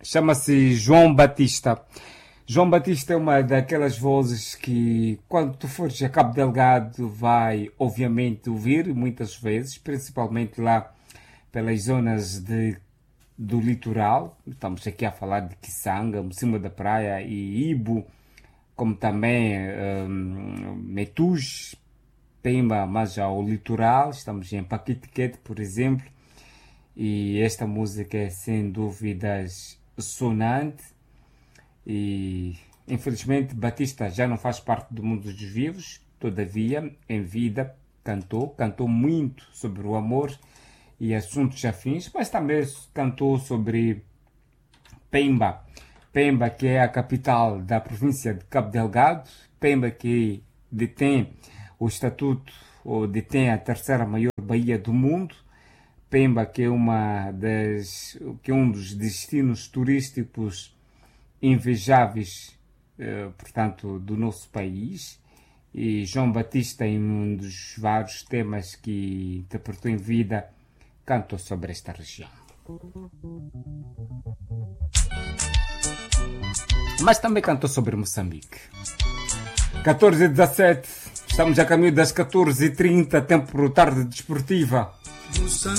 chama-se João Batista. João Batista é uma daquelas vozes que, quando tu fores a Cabo Delgado, vai obviamente ouvir muitas vezes, principalmente lá pelas zonas do litoral. Estamos aqui a falar de Kisanga, cima da praia, e Ibo, como também Metus, Pemba, mas ao litoral. Estamos em Paquitiquete, por exemplo, e esta música é sem dúvidas sonante. E infelizmente Batista já não faz parte do mundo dos vivos, todavia em vida cantou muito sobre o amor e assuntos afins, mas também cantou sobre Pemba, que é a capital da província de Cabo Delgado, Pemba que detém o estatuto, ou detém a terceira maior baía do mundo, Pemba que é um dos destinos turísticos invejáveis, portanto, do nosso país. E João Batista, em um dos vários temas que interpretou em vida, cantou sobre esta região. Mas também cantou sobre Moçambique. 14h17, estamos a caminho das 14h30, tempo para tarde desportiva.